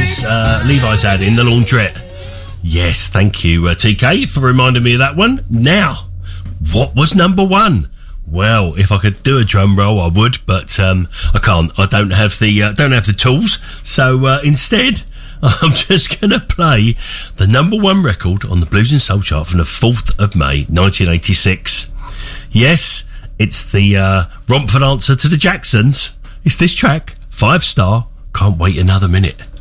Levi's had in the laundrette. Yes, thank you, TK, for reminding me of that one. Now, what was number one? Well, if I could do a drum roll, I would, but I can't. I don't have the tools. So instead, I'm just going to play the number one record on the Blues and Soul chart from the 4th of May, 1986. Yes, it's the Romford answer to the Jacksons. It's this track, 5 Star, Can't Wait Another Minute.